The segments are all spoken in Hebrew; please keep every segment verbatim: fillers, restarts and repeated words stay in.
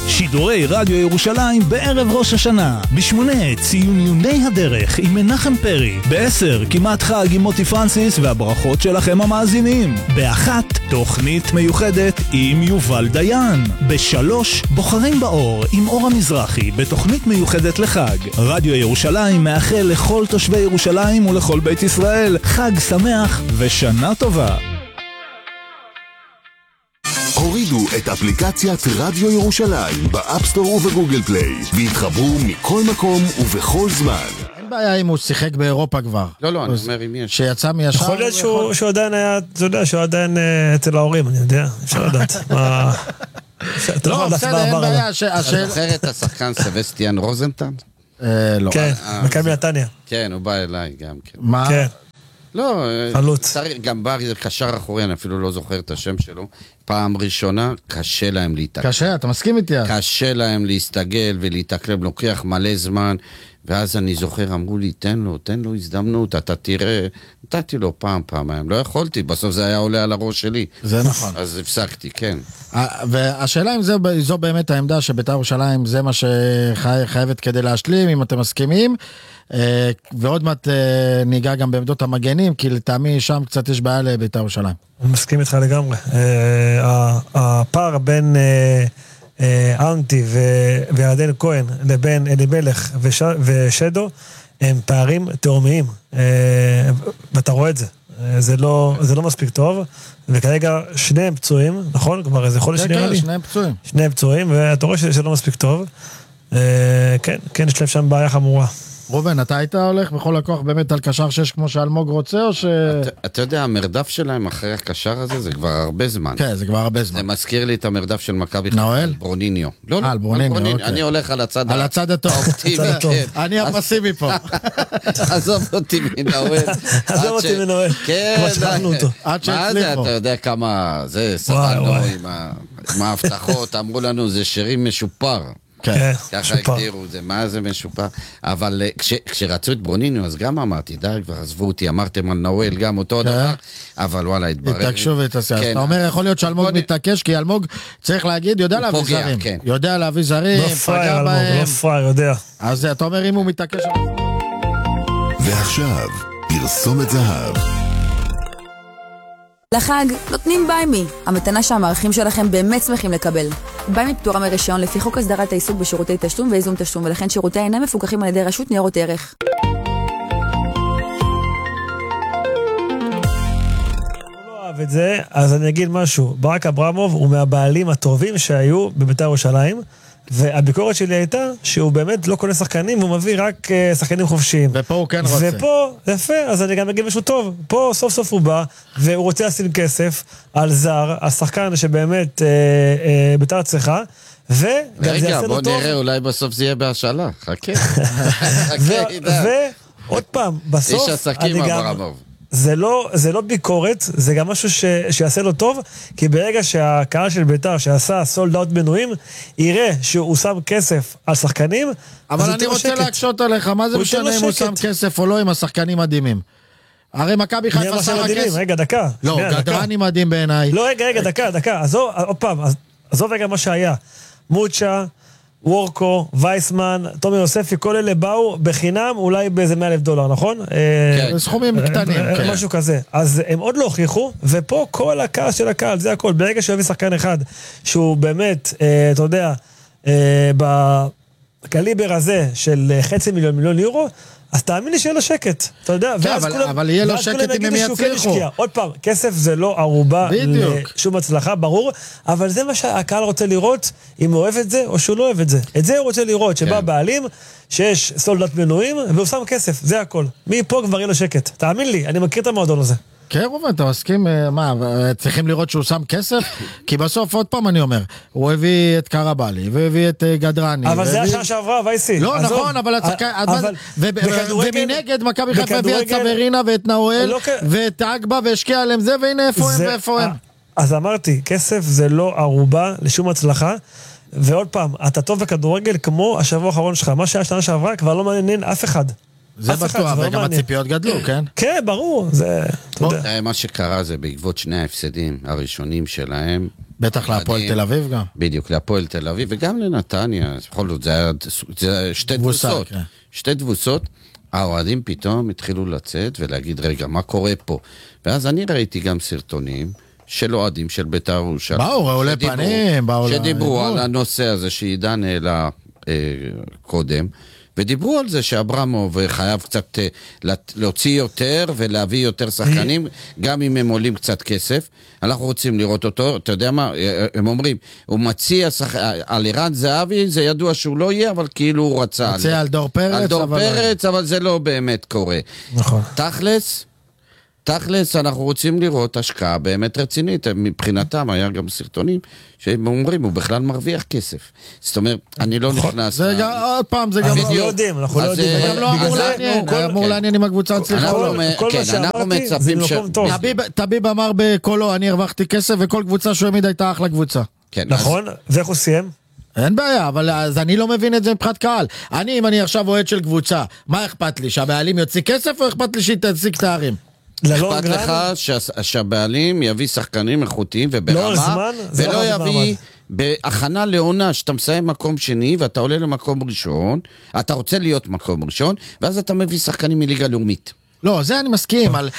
שידורי רדיו ירושלים בערב ראש השנה. בשמונה ציוניוני הדרך עם מנחם פרי. בעשר כמעט חג עם מוטי פרנסיס והברכות שלכם המאזינים. באחת תוכנית מיוחדת עם יובל דיין. בשלוש בוחרים באור עם אור המזרחי בתוכנית מיוחדת לחג. רדיו ירושלים מאחל לכל תושבי ירושלים ולכל בית ישראל חג שמח ושנה טובה. הורידו את אפליקציית רדיו ירושלים באפסטור ובגוגל פליי והתחברו מכל מקום ובכל זמן. אין בעיה אם הוא שיחק באירופה כבר. לא, לא, אני אומר אם יש. שיצא מישר. יכול להיות שהוא עדיין היה, אתה יודע, שהוא עדיין אצל ההורים, אני יודע, אפשר לדעת. לא, בסדר, אין בעיה. אתה זוכר את השחקן סבסטיאן רוזנטל? לא. כן, מכבי נתניה. כן, הוא בא אליי גם כן. מה? כן. לא, חלוץ. גם בא קשר אחורי, אני אפילו לא זוכר את השם שלו. פעם ראשונה, קשה להם להתאקלם. קשה, אתה מסכים איתי? קשה להם להסתגל ולהתאקלם, לוקח מלא זמן, ואז אני זוכר, אמרו לי, תן לו, תן לו הזדמנות, אתה תראה, נתתי לו פעם, פעמיים, לא יכולתי, בסוף זה היה עולה על הראש שלי. זה נכון. אז הפסקתי, כן. והשאלה אם זו באמת העמדה שבית"ר ירושלים, זה מה שחייבת כדי להשלים, אם אתם מסכימים, ועוד מעט ניגע גם בעמדות המגנים, כי לטעמי שם קצת יש בעיה לבית"ר ירושלים. אני מסכים איתך לגמרי. הפער בין אנטי ועדן כהן לבין אלי מלך ושדו הם פערים תאומיים, ואתה רואה את זה. זה לא, זה לא מספיק טוב, וכרגע שניהם פצועים, נכון? כבר איזה חודש נראה לי. שניהם פצועים. שניהם פצועים, ואתה רואה שזה לא מספיק טוב. כן, כן, יש להם שם בעיה חמורה. רובן, אתה היית הולך בכל הכוח באמת על קשר שש כמו שאלמוג רוצה, או ש... אתה יודע, המרדף שלהם אחרי הקשר הזה זה כבר הרבה זמן. כן, זה כבר הרבה זמן. זה מזכיר לי את המרדף של מכבי נואל? ברוניניו. לא, על ברוניניו, אוקיי. אני הולך על הצד על הצד הטוב. אני הפסיבי פה. עזוב אותי מנואל. עזוב אותי מנואל. כן. כמו שחרנו אותו. עד מה זה, שהצליחו. אתה יודע כמה... זה, סבלנו עם ההבטחות, אמרו לנו, זה שירים משופר. כן, ככה הגדירו זה, מה זה משופר, אבל כשרצו את ברוניניו אז גם אמרתי, די כבר עזבו אותי, אמרתם על נואל גם אותו דבר, אבל וואלה התברר. התעקשו והתעשייה, אתה אומר יכול להיות שאלמוג מתעקש, כי אלמוג צריך להגיד, יודע להביא זרים, יודע להביא זרים, פגע בהם, לא פרייר, יודע. אז אתה אומר אם הוא מתעקש. ועכשיו, פרסומת זהב. לחג נותנים ביימי, המתנה שהמערכים שלכם באמת שמחים לקבל. ביימי פטורה מרישיון לפי חוק הסדרת העיסוק בשירותי תשלום וייזום תשלום, ולכן שירותיה אינם מפוקחים על ידי רשות ניירות ערך. לא אוהב את זה, אז אני אגיד משהו. ברק אברמוב הוא מהבעלים הטובים שהיו בבית"ר ירושלים, והביקורת שלי הייתה שהוא באמת לא קונה שחקנים, והוא מביא רק uh, שחקנים חופשיים. ופה הוא כן רוצה. ופה, יפה, אז אני גם אגיד משהו טוב. פה סוף סוף הוא בא, והוא רוצה לשים כסף על זר, על שחקן שבאמת uh, uh, בית"ר צריכה, וגם זה יעשה לו טוב. רגע, בוא נראה, אולי בסוף זה יהיה בהשאלה. חכה. ועוד פעם, בסוף, איש עסקים אברמוב. זה לא, זה לא ביקורת, זה גם משהו ש, שיעשה לו טוב, כי ברגע שהקהל של בית"ר שעשה סולד אאוט מנויים, יראה שהוא שם כסף על שחקנים, אבל אני רוצה להקשות עליך, מה זה משנה אם הוא שם כסף או לא עם השחקנים מדהימים? הרי מכבי חיפה שמה כסף. רגע, דקה. לא, גדרני מדהים בעיניי. לא, רגע, רגע, דקה, דקה. עזוב, עוד פעם, עזוב רגע מה שהיה. מוצ'ה, וורקו, וייסמן, תומר יוספי, כל אלה באו בחינם, אולי באיזה מאה אלף דולר, נכון? כן, סכומים קטנים. משהו כזה. אז הם עוד לא הוכיחו, ופה כל הקהל של הקהל, זה הכל. ברגע שהוא הביא שחקן אחד, שהוא באמת, אתה יודע, בקליבר הזה של חצי מיליון, מיליון יורו, אז תאמין לי שיהיה לו שקט, אתה יודע, ואז כולם, אבל יהיה לו שקט אם הם יצליחו. עוד פעם, כסף זה לא ערובה לשום הצלחה, ברור, אבל זה מה שהקהל רוצה לראות, אם הוא אוהב את זה או שהוא לא אוהב את זה. את זה הוא רוצה לראות, שבא בעלים, שיש סולדת מנויים, והוא שם כסף, זה הכל. מפה כבר יהיה לו שקט. תאמין לי, אני מכיר את המועדון הזה. כן, רובן, אתה מסכים, מה, צריכים לראות שהוא שם כסף? כי בסוף, עוד פעם אני אומר, הוא הביא את קרבלי, והביא את גדרני. אבל זה השעה שעברה, וייסי. לא, נכון, אבל ומנגד, מכבי חיפה הביא את סברינה ואת נאואל, ואת אגבה, והשקיע עליהם זה, והנה איפה הם ואיפה הם. אז אמרתי, כסף זה לא ערובה לשום הצלחה, ועוד פעם, אתה טוב בכדורגל כמו השבוע האחרון שלך, מה שהיה שנה שעברה כבר לא מעניין אף אחד. זה בטוח, וגם הציפיות גדלו, כן? כן, ברור, זה... מה שקרה זה בעקבות שני ההפסדים הראשונים שלהם, בטח להפועל תל אביב גם. בדיוק, להפועל תל אביב, וגם לנתניה, בכל זאת, זה היה זה שתי דבוסות. כן. שתי דבוסות, האוהדים פתאום התחילו לצאת ולהגיד, רגע, מה קורה פה? ואז אני ראיתי גם סרטונים של אוהדים של בית"ר ירושלים. באו, רעולי פנים, באו... שדיברו על הנושא הזה שעידן העלה אה, קודם, ודיברו על זה שאברמוב חייב קצת להוציא יותר ולהביא יותר שחקנים, גם אם הם עולים קצת כסף. אנחנו רוצים לראות אותו, אתה יודע מה, הם אומרים, הוא מציע שח... על ערן זהבי, זה ידוע שהוא לא יהיה, אבל כאילו הוא רצה. מציע על דור פרץ, על דור אבל... פרץ, אבל זה לא באמת קורה. נכון. תכלס, תכלס, אנחנו רוצים לראות השקעה באמת רצינית. מבחינתם היה גם סרטונים שהם אומרים, הוא בכלל מרוויח כסף. זאת אומרת, אני לא נכנס... זה גם, עוד פעם, זה גם... אנחנו לא יודעים, אנחנו לא יודעים. זה גם לא אמור לעניין, אמור לעניין עם הקבוצה הצליחה. כל מה שאמרתי, זה במקום טוב. טביב אמר בקולו, אני הרווחתי כסף, וכל קבוצה שהוא העמיד הייתה אחלה קבוצה. נכון, ואיך הוא סיים? אין בעיה, אבל אז אני לא מבין את זה מבחינת קהל. אני, אם אני עכשיו אוהד של קבוצה, מה אכפת לי? שהבעלים יוציא כסף או אכפת לי שהיא תשיג תארים? אכפת לך שהבעלים יביא שחקנים איכותיים וברמה, ולא יביא בהכנה לעונה שאתה מסיים מקום שני ואתה עולה למקום ראשון, אתה רוצה להיות מקום ראשון, ואז אתה מביא שחקנים מליגה לאומית. לא, זה אני מסכים, על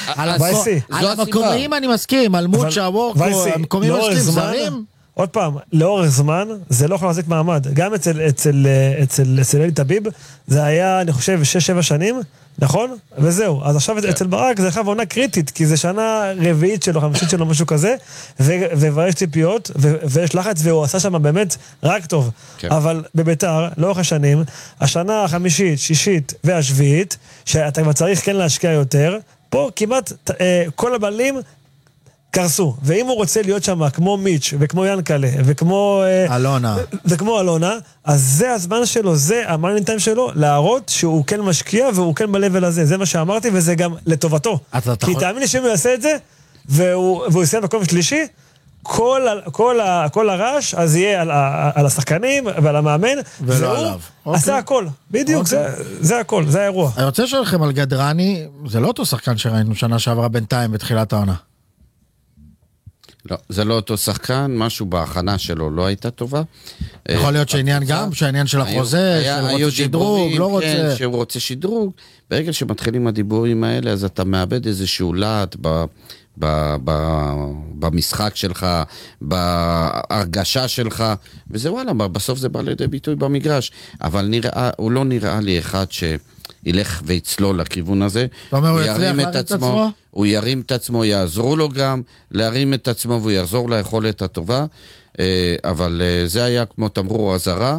המקומיים אני מסכים, על מוצ'ה, וורקו, המקומיים משלים זרים. עוד פעם, לאורך זמן, זה לא יכול להחזיק מעמד. גם אצל, אצל, אצל, אצל אלי טביב, זה היה, אני חושב, שש שבע שנים, נכון? וזהו. אז עכשיו אצל ברק זה חייב עונה קריטית, כי זה שנה רביעית שלו, חמישית שלו, משהו כזה, ויש ציפיות, ויש לחץ, והוא עשה שם באמת רק טוב. אבל בביתר, לאורך השנים, השנה החמישית, שישית והשביעית, שאתה כבר צריך כן להשקיע יותר, פה כמעט כל הבעלים קרסו, ואם הוא רוצה להיות שם כמו מיץ' וכמו ינקלה וכמו אלונה וכמו אלונה, אז זה הזמן שלו, זה המאני טיים שלו, להראות שהוא כן משקיע והוא כן בלבל הזה, זה מה שאמרתי, וזה גם לטובתו, כי תאמין לי שאם הוא יעשה את זה והוא, והוא יעשה מקום שלישי, כל, כל, כל הרעש אז יהיה על, על השחקנים ועל המאמן, והוא עשה הכל, בדיוק, זה, זה הכל, זה האירוע. אני רוצה לשאול לכם על גדרני, זה לא אותו שחקן שראינו שנה שעברה בינתיים בתחילת העונה. לא, זה לא אותו שחקן, משהו בהכנה שלו לא הייתה טובה. יכול להיות שעניין גם, שהעניין של החוזה, שהוא רוצה שדרוג, לא רוצה... כן, שהוא רוצה שדרוג. ברגע שמתחילים הדיבורים האלה, אז אתה מאבד איזשהו לעט ב... ב- ב- במשחק שלך, בהרגשה שלך, וזה וואלה, בסוף זה בא לידי ביטוי במגרש. אבל נראה, הוא לא נראה לי אחד שילך ויצלול לכיוון הזה. הוא ירים את עצמו. הוא ירים את עצמו, יעזרו לו גם להרים את עצמו, והוא יחזור ליכולת הטובה, אבל זה היה כמו תמרור אזהרה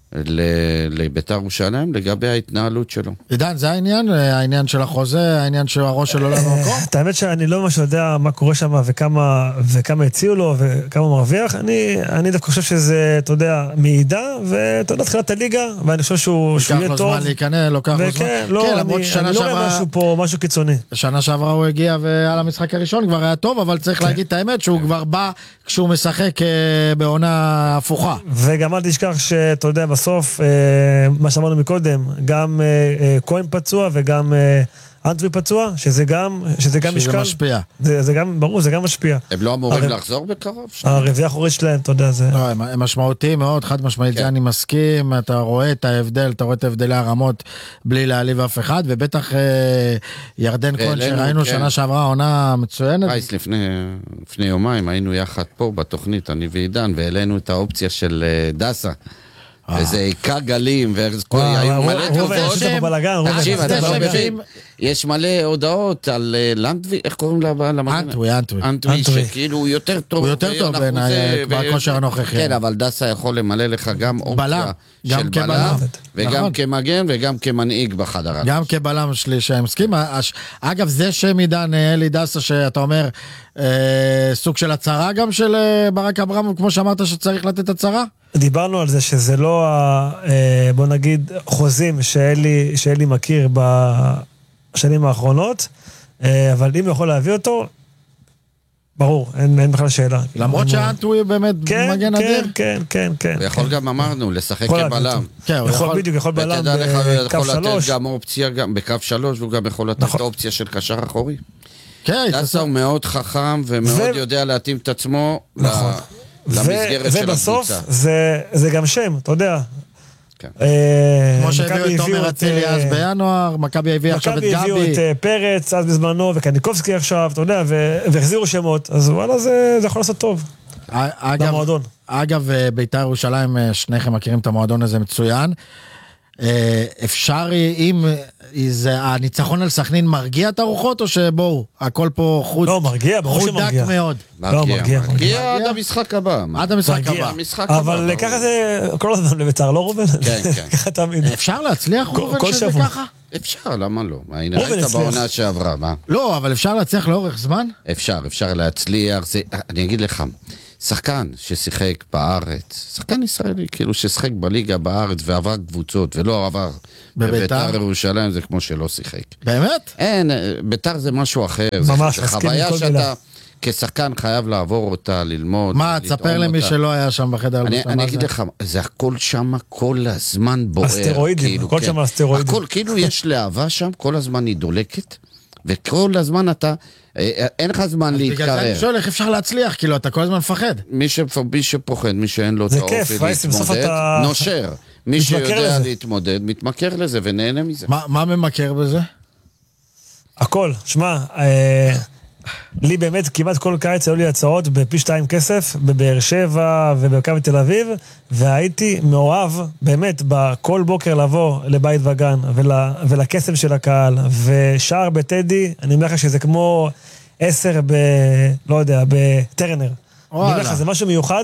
לבית"ר ירושלים לגבי ההתנהלות שלו. עידן, זה העניין? העניין של החוזה, העניין של הראש שלו למקום? האמת שאני לא ממש יודע מה קורה שם וכמה, וכמה הציעו לו וכמה הוא מרוויח. אני, אני דווקא חושב שזה, אתה יודע, מעידה, ואתה יודע, תחילת הליגה, ואני חושב שהוא יהיה טוב. לוקח לו זמן להיכנס, לוקח לו זמן. לא, אני, אני לא רואה משהו פה, משהו קיצוני. בשנה שעברה הוא הגיע ועל המשחק הראשון כבר היה טוב, אבל צריך להגיד את האמת שהוא כבר בא כשהוא משחק בעונה הפוכה. וגם אל תשכח שאתה יודע, בסוף, מה שאמרנו מקודם, גם כהן פצוע וגם אנטווי פצוע, שזה גם, שזה גם משקל. שזה משפיע. זה, זה גם, ברור, זה גם משפיע. הם לא אמורים הר... לחזור בקרוב? הרביעי האחורית שלהם, אתה יודע, זה... לא, הם, הם משמעותיים מאוד, חד משמעית, כן. זה אני מסכים, אתה רואה את ההבדל, אתה רואה את הבדלי הרמות, בלי להעליב אף אחד, ובטח אה, ירדן כהן, שראינו כן. שנה שעברה, עונה מצוינת. פייס, לפני, לפני יומיים, היינו יחד פה בתוכנית, אני ועידן, והעלינו את האופציה של uh, דסה. וזה עיקה גלים, והיו מלא תגובות. תקשיב, אתה לא מבין, יש מלא הודעות על לנדבי, איך קוראים לה? אנטווי, אנטווי. אנטוי, שכאילו הוא יותר טוב. הוא יותר טוב בעיניי, בכושר הנוכחי. כן, אבל דסה יכול למלא לך גם אופציה של בלם, וגם כמגן, וגם כמנהיג בחדר. גם כבלם שלי שהם מסכים. אגב, זה שם עידן אלי דסה, שאתה אומר, סוג של הצהרה גם של ברק אברמוב, כמו שאמרת שצריך לתת הצהרה? דיברנו על זה שזה לא, בוא נגיד, חוזים שאלי, שאלי מכיר בשנים האחרונות, אבל אם יכול להביא אותו, ברור, אין, אין בכלל שאלה. למרות שאנטווי באמת כן, מגן כן, אדיר? כן, כן, כן. הוא יכול גם, אמרנו, לשחק כבלם. כן, הוא יכול, בדיוק, יכול בלם בקו שלוש. יכול לתת גם אופציה בקו שלוש, והוא גם יכול לתת את האופציה של קשר אחורי. כן. דסה הוא מאוד חכם ומאוד יודע להתאים את עצמו למסגרת של ובסוף הקבוצה. זה, זה גם שם, אתה יודע. כן. כמו שהביאו את תומר אצילי אז בינואר, מכבי הביאו עכשיו את גבי. מכבי הביאו את פרץ אז בזמנו, וקניקובסקי עכשיו, אתה יודע, והחזירו שמות, אז וואלה, זה יכול לעשות טוב. במועדון. אגב, בית"ר ירושלים, שניכם מכירים את המועדון הזה מצוין. אפשר, אם הניצחון על סכנין מרגיע את הרוחות, או שבואו, הכל פה חוט לא, מרגיע, ברור שמרגיע. דק מאוד. לא, מרגיע. מרגיע עד המשחק הבא. עד המשחק הבא. אבל ככה זה כל הזמן לבית"ר, לא רובן? כן, כן. ככה תמיד. אפשר להצליח רובן שזה ככה? אפשר, למה לא? הנה, ראית בעונה שעברה, מה? לא, אבל אפשר להצליח לאורך זמן? אפשר, אפשר להצליח. אני אגיד לך, שחקן ששיחק בארץ, שחקן ישראלי, כאילו ששיחק בליגה בארץ ועבר קבוצות ולא עבר בבית"ר ירושלים, זה כמו שלא שיחק. באמת? אין, בית"ר זה משהו אחר. ממש, זה חוויה שאתה כשחקן חייב לעבור אותה, ללמוד. מה, תספר למי שלא היה שם בחדר. אני אגיד לך, זה הכל שם כל הזמן בוער. אסטרואידים, הכל שם אסטרואידים. הכל, כאילו יש להבה שם, כל הזמן היא דולקת, וכל הזמן אתה... אין לך זמן להתקרר. בגלל זה אני שואל איך אפשר להצליח, כאילו אתה כל הזמן מפחד. מי שפוחד, מי שאין לו את האופי להתמודד, נושר. מי שיודע להתמודד, מתמכר לזה ונהנה מזה. מה ממכר בזה? הכל, שמע, לי באמת כמעט כל קיץ היו לי הצעות בפי שתיים כסף, בבאר שבע ובמכבי תל אביב, והייתי מאוהב באמת בכל בוקר לבוא לבית וגן ולקסם של הקהל, ושער בטדי, אני אומר לך שזה כמו עשר ב... לא יודע, בטרנר. אני אומר לך, זה משהו מיוחד,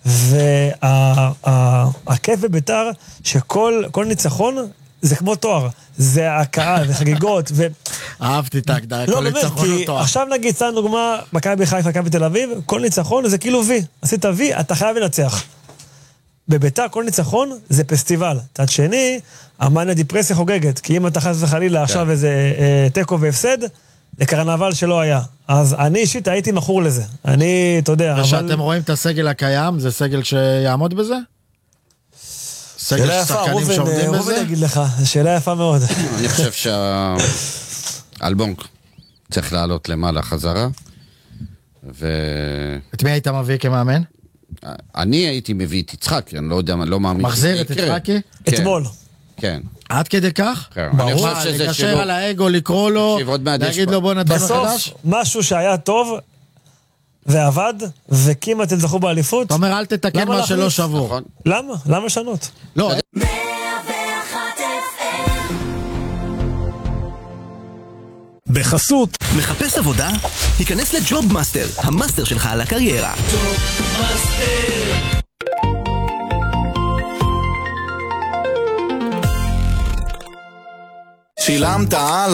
והכיף בביתר שכל ניצחון זה כמו תואר, זה הקהל, זה חגיגות, ו... אהבתי את ההגדרה, לא, כל באמת, ניצחון הוא כי תואר. עכשיו נגיד, סתם דוגמה, מכבי חיפה, מכבי תל אביב, כל ניצחון זה כאילו וי, עשית וי, אתה חייב לנצח. בביתר כל ניצחון זה פסטיבל. תד שני, המאניה דיפרסיה חוגגת, כי אם אתה חס וחלילה עכשיו איזה טקו והפסד, זה קרנבל שלא היה. אז אני אישית הייתי מכור לזה. אני, אתה יודע, אבל... ושאתם רואים את הסגל הקיים, זה סגל שיעמוד בזה? שאלה יפה, רובן, רובן יגיד לך, שאלה יפה מאוד. אני חושב שהאלבונק צריך לעלות למעלה חזרה, ו... את מי היית מביא כמאמן? אני הייתי מביא את יצחק, אני לא יודע, לא מאמין. מחזיר את יצחקי? אתמול. כן. עד כדי כך? ברור. לגשר על האגו, לקרוא לו, להגיד לו בוא נתחיל מחדש? בסוף, משהו שהיה טוב ועבד, וכמעט הם זכו באליפות. אתה אומר, אל תתקן מה שלא שבור. למה? למה שנות? לא. בחסות. מחפש עבודה? היכנס לג'וב מאסטר, המאסטר שלך על הקריירה. שילמת על